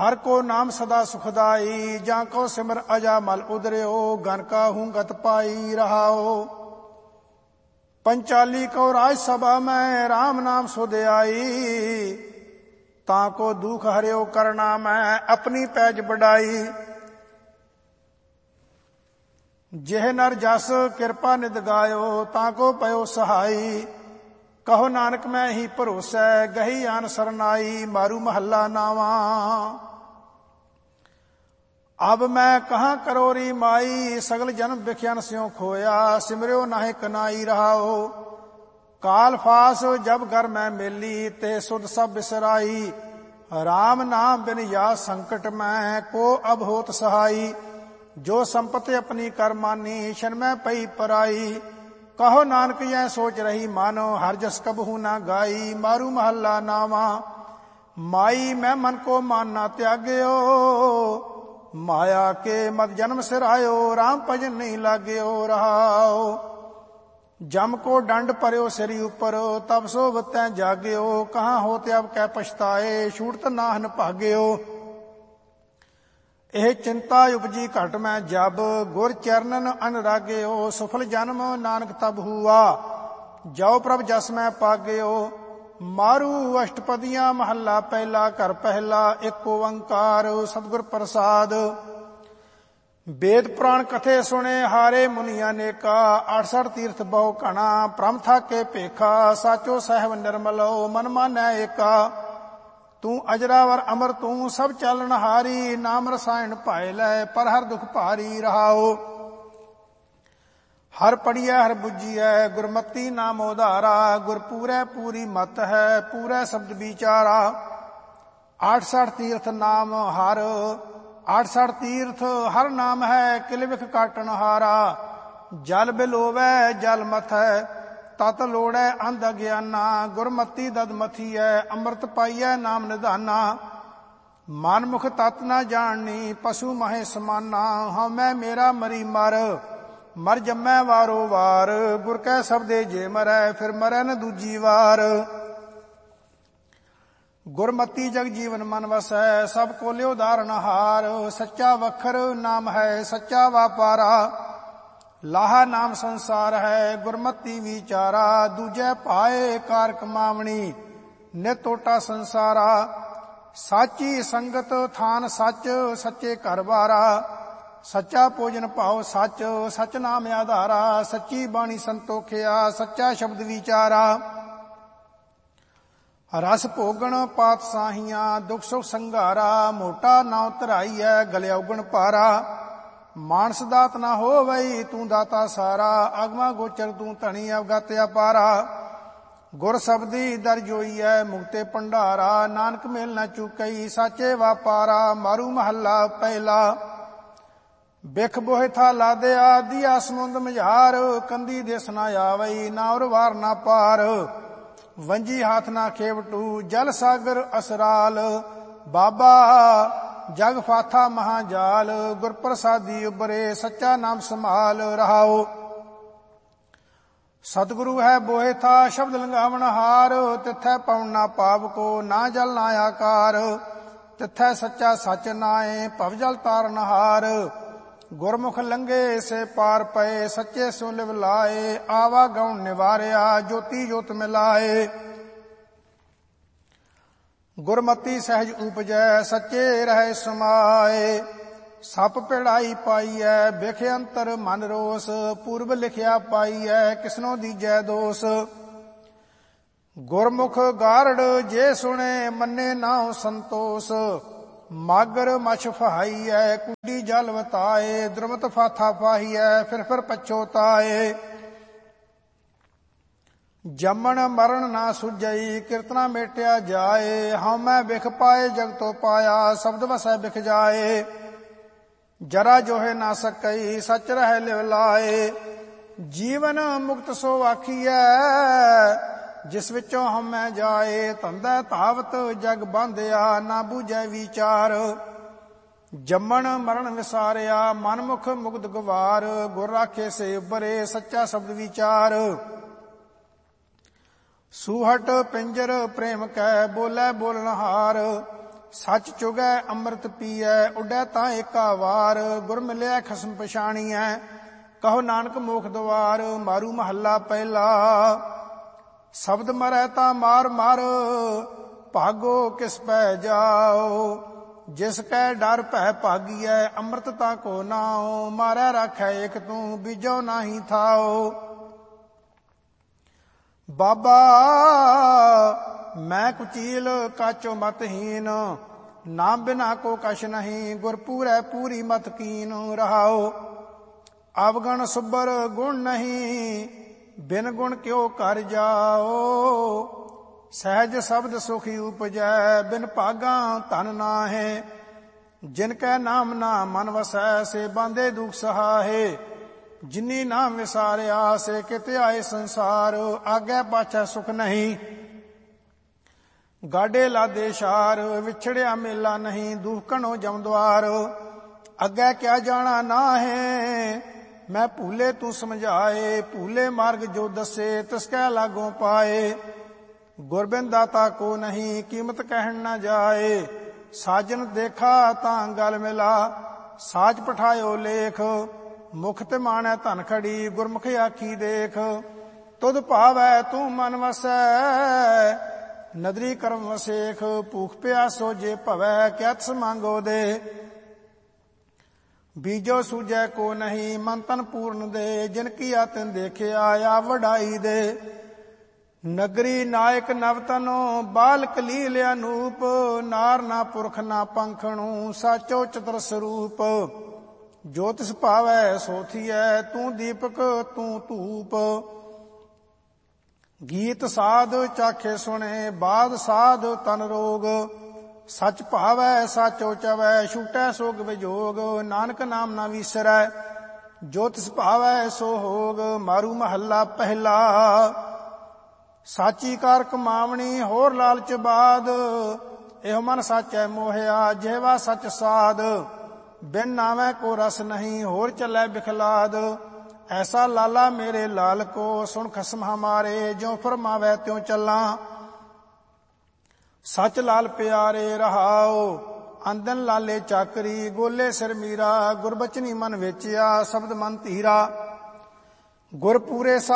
हर को नाम सदा सुखदाई, जाको सिमर अजा मल उदरियो, गन का हूँ गत पाई रहाओ। पंचाली को राज सभा में राम नाम सुध आई, ताको दुख हरियो करना मैं अपनी पैज बढ़ाई। जेह नर जस कृपा निद गायो, ताको पयो सहाई, कहो नानक मैं ही भरोसै, गही आन सरनाई। मारू महला नावा, अब मैं कहाँ करोरी माई, सगल जन्म बिख्यान स्यों खोया, सिमरियो नाहे कनाई रहाओ। काल फास जब घर मैं मेली, ते सुध सब बिसराई, राम नाम बिन या संकट मैं, को अब होत सहाई। जो संपत्ति अपनी कर मानी, शन में पई पराई, कहो नानक यह सोच रही मानो, हर जस कबहू ना गाई। मारू महला नावा, माई मैं मन को मानना त्याग्यो, माया के मत जन्म सिर आयो, राम भजन नहीं लाग्यो रहाओ। जम को दंड परयो सिरी ऊपर, तब सो वतै जाग्यो, कहाँ होते अब कै पछताए, छूटत नाहन भाग्यो। ਇਹ ਚਿੰਤਾ ਉਪਜੀ ਘਟ ਮੈਂ ਜਬ, ਗੁਰ ਚਰਨਨ ਅਨਰਾਗਿਓ। ਸਫਲ ਜਨਮ ਨਾਨਕ ਤਬ ਹੁਆ, ਜਾਉ ਪ੍ਰਭ ਜਸ ਮੈਂ ਪਾਗਿਓ। ਮਾਰੂ ਅਸ਼ਟਪਦੀਆਂ ਮਹੱਲਾ ਪਹਿਲਾ, ਘਰ ਪਹਿਲਾ ਇੱਕ ਓੰਕਾਰ, ਸਤਿਗੁਰ ਪ੍ਰਸਾਦ। वेद पुराण कथे सुने हारे मुनिया नेका, 68 तीर्थ बहु घना, प्रम थाके पेखा, साचो सहब निर्मलो मन मानै एका। तू अजरावर अमर तू सब चालन हारी, नाम रसायन पाए लै पर हर दुख भारी रहाओ। हर पढ़िया हर बुझिया गुरमती नाम उधारा, गुर पूरै पूरी मत है पूरै शब्द विचारा। 68 तीर्थ नाम हर, 68 तीर्थ हर नाम है, किल विख काटन हारा। जल बिलोवै जल मथ है, तत लोड़ै अंध अज्ञाना, गुरमती दद मथी है, अमृत पाइयै नाम निधाना। मन मुख तत न जाननी, पशु महे समाना, हाँ मैं मेरा मरी मर जम्मै वारो वार। गुर कै शब्दे जे मरै, फिर मरै न दूजी वार। गुरमती जग जीवन मन वसै, सब को लियो धारण हार। सच्चा वखर नाम है सच्चा वापारा, लाहा नाम संसार है गुरमती विचारा। दूजे पाए कार कमावणी, नित टोटा संसारा। साची संगत थान सच, सच्चे घर बारा। सच्चा भोजन पाओ सच, सच नाम आधारा। सच्ची बाणी संतोखिया, सच्चा शब्द विचारा। रस भोगण पात साहियां, दुख सुख संघारा। मोटा नाव धराई है गलिया उगण पारा। मानस दात ना हो वही तू दाता सारा, अगवा गोचर तू धनी अवगत अपारा। गुर शब्दी दर जोई है मुक्ते भंडारा, नानक मेल न चुकई साचे वापारा। मारू महला पहला, बिख बोहे था लादया दिया समुंद मझार। कंदी देस ना आवई ना और वार ना पार, वंजी हाथ ना खेवटू जल सागर असराल। बाबा जग फाथा महाजाल, गुर प्रसादी उबरे सच्चा नाम संभाल रहाओ। सतगुरु है बोहे था शब्द लंगावण हार, तिथै पवन ना पाप को ना जल ना आकार। तिथै सच्चा सच नाए भवजल तारन हार। गुरमुख लंघे से पार पए सच्चे सो लिव लाए। आवा गौण निवारिया ज्योति ज्योत मिलाए। गुरमती सहज उपजै सच्चे रहे समाए। सप पिड़ाई पाईऐ बिख अंतर मन रोस, पूर्व लिखिया पाईऐ किसनो दीजै दोष। गुरमुख गारड़ जे सुने मन्ने नाउ संतोष। मागर मछ फहाई है कुंडी जल वताए। द्रुमत फाथा पाही है फिर पछोताए। जमन मरण ना सुझई कीर्तना मेटिया जाए। हाँ मैं बिख पाए जग तो पाया, शब्द वसै बिख जाए। जरा जोहे ना सकई सच रह लिव लाए। जीवन मुक्त सो आखिए जिस विचों हमै जाए। धंधा धावत जग बांधिया ना बूझै विचार। जमन मरण विसारिया मन मुख मुग्ध गवार। गुर राखे से उबरे सच्चा शब्द विचार। सूहट पिंजर प्रेम कै बोलै बोलनहार। ਸੱਚ ਚੁਗੈ ਅੰਮ੍ਰਿਤ ਪੀਐ, ਉੱਡੈ ਤਾਂ ਏਕਾ ਵਾਰ, ਗੁਰ ਮਿਲਿਆ ਖਸਮ ਪਛਾਣੀਐ, ਕਹੋ ਨਾਨਕ ਮੋਖ ਦੁਆਰ। ਮਾਰੂ ਮਹੱਲਾ ਪਹਿਲਾ। ਸ਼ਬਦ ਮਰੈ ਤਾਂ ਮਾਰ ਮਾਰ, ਭਾਗੋ ਕਿਸ ਪੈ ਜਾਓ, ਜਿਸ ਕੈ ਡਰ ਭੈ ਭਾਗੀਐ, ਅੰਮ੍ਰਿਤ ਤਾਂ ਕੋ ਨਾਉ, ਮਾਰੈ ਰਾਖੈ ਏਕ ਤੂੰ, ਬੀਜੋ ਨਾਹੀ ਥਾਓ। ਬਾਬਾ ਮੈਂ ਕੁਚੀਲ ਕਾਚੋ ਮਤਹੀਨ, ਨਾਮ ਬਿਨਾ ਕੋ ਕਛ ਨਹੀਂ, ਗੁਰ ਪੂਰੈ ਪੂਰੀ ਮਤ ਕੀਨ। ਰਹਾਓ ਅਵਗਣ ਸੁਬਰ ਗੁਣ ਨਹੀਂ, ਬਿਨ ਗੁਣ ਕਿਉ ਕਰ ਜਾਓ, ਸਹਿਜ ਸ਼ਬਦ ਸੁਖੀ ਉਪਜੈ, ਬਿਨ ਭਾਗਾ ਧਨ ਨਾਹੇ, ਜਿਨ ਕੈ ਨਾਮ ਨਾ ਮਨ ਵਸੈ, ਸੇ ਬਾਂਧੇ ਦੁਖ ਸਹਾਏ, ਜਿਨੀ ਨਾਮ ਵਿਸਾਰਿਆ, ਸੇ ਕਿਤੇ ਆਏ ਸੰਸਾਰ, ਆਗੇ ਪਾਛੈ ਸੁਖ ਨਹੀਂ, ਗਾਡੇ ਲਾਦੇ ਸ਼ਾਰ, ਵਿਛੜਿਆ ਮੇਲਾ ਨਹੀਂ, ਦੁਖ ਘਣੋ ਜਮ ਦੁਆਰ, ਅੱਗੇ ਕਿਆ ਜਾਣਾ ਨਾਹੇ, ਮੈਂ ਭੂਲੇ ਤੂੰ ਸਮਝਾਏ, ਭੂਲੇ ਮਾਰਗ ਜੋ ਦੱਸੇ, ਤਿਸ ਕੈ ਲਾਗੋਂ ਪਾਏ, ਗੁਰਬਿੰਦ ਦਾਤਾ ਕੋ ਨਹੀਂ, ਕੀਮਤ ਕਹਿਣ ਨਾ ਜਾਏ, ਸਾਜਨ ਦੇਖਾ ਤਾਂ ਗਲ ਮਿਲਾ, ਸਾਜ ਪਠਾਇਓ ਲੇਖ, ਮੁਖ ਤੇ ਮਾਣੈ ਧਨ ਖੜੀ, ਗੁਰਮੁਖ ਆਖੀ ਦੇਖ, ਤੁਧ ਭਾਵੈ ਤੂੰ ਮਨ ਵਸੈ, ਨਦਰੀ ਕਰਮ ਵਸੇਖ, ਭੂਖ ਪਿਆਸੋ ਜੇ ਭਵੈ, ਕਿਆ ਤਿਸ ਮੰਗੋ ਦੇ, ਬੀਜੋ ਸੂਝੈ ਕੋ ਨਹੀਂ, ਮਨ ਤਨ ਪੂਰਨ ਦੇ, ਜਿਨ ਕੀਆ ਤਿਨ ਦੇਖਿਆ, ਆ ਵਡਾਈ ਦੇ, ਨਗਰੀ ਨਾਇਕ ਨਵਤਨੋ, ਬਾਲਕ ਲੀਲ ਅਨੂਪ, ਨਾਰ ਨਾ ਪੁਰਖ ਨਾ ਪੰਖਣੂ, ਸਾਚੋ ਚਤੁਰ ਸਰੂਪ, ਜੋ ਤਿਸ ਭਾਵੈ ਸੋ ਥੀਐ, ਤੂੰ ਦੀਪਕ ਤੂੰ ਧੂਪ, ਗੀਤ ਸਾਧ ਚਾਖੇ ਸੁਣੇ, ਬਾਦ ਸਾਧ ਤਨ ਰੋਗ, ਸਚ ਭਾਵੈ ਸਾਚੋ ਚਵੈ, ਛੂਟੈ ਸੋਗ ਵਿਜੋਗ, ਨਾਨਕ ਨਾਮ ਨਾ ਵੀਸਰੈ, ਜੋ ਤਿਸ ਭਾਵੈ ਸੋ ਹੋਗ। ਮਾਰੂ ਮਹੱਲਾ ਪਹਿਲਾ। ਸਾਚੀ ਕਾਰ ਕਮਾਵਣੀ ਹੋਰ ਲਾਲਚ ਬਾਦ, ਇਹੋ ਮਨ ਸਾਚੈ ਮੋਹਿਆ, ਜਿਹਵਾ ਸਚ ਸਾਧ, ਬਿਨ ਨਾਵੈ ਕੋ ਰਸ ਨਹੀਂ, ਹੋਰ ਚੱਲੈ ਬਿਖਲਾਦ, ਐਸਾ ਲਾਲਾ ਮੇਰੇ ਲਾਲ ਕੋ, ਸੁਣ ਖਸਮ ਹਮਾਰੇ, ਜਿਉ ਫਰਮਾਵੈ ਤਿਉ ਚੱਲਾਂ, ਸਚ ਲਾਲ ਪਿਆਰੇ। ਰਹਾਓ ਅੰਦਨ ਲਾਲੇ ਚਾਕਰੀ, ਗੋਲੇ ਸਿਰ ਮੀਰਾ, ਗੁਰਬਚਨੀ ਮਨ ਵੇਚਿਆ, ਸ਼ਬਦ ਮਨ ਧੀਰਾ, ਗੁਰ ਪੂਰੇ